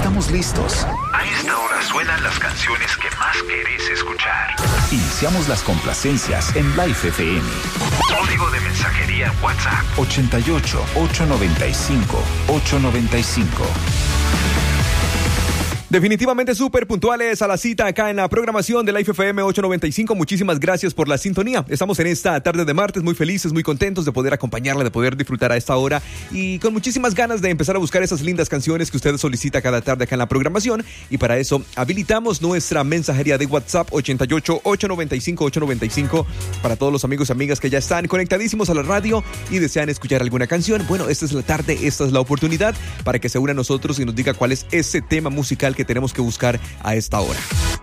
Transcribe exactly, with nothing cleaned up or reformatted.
estamos listos. A esta hora suenan las canciones que más querés escuchar. Iniciamos las complacencias en Life F M. Código de mensajería WhatsApp ochenta y ocho, ochocientos noventa y cinco, ochocientos noventa y cinco. Definitivamente súper puntuales a la cita acá en la programación de Life F M ochocientos noventa y cinco. Muchísimas gracias por la sintonía. Estamos en esta tarde de martes muy felices, muy contentos de poder acompañarla, de poder disfrutar a esta hora y con muchísimas ganas de empezar a buscar esas lindas canciones que usted solicita cada tarde acá en la programación. Y para eso habilitamos nuestra mensajería de WhatsApp ochenta y ocho, ochocientos noventa y cinco, ochocientos noventa y cinco para todos los amigos y amigas que ya están conectadísimos a la radio y desean escuchar alguna canción. Bueno, esta es la tarde, esta es la oportunidad para que se una a nosotros y nos diga cuál es ese tema musical que tenemos que buscar a esta hora.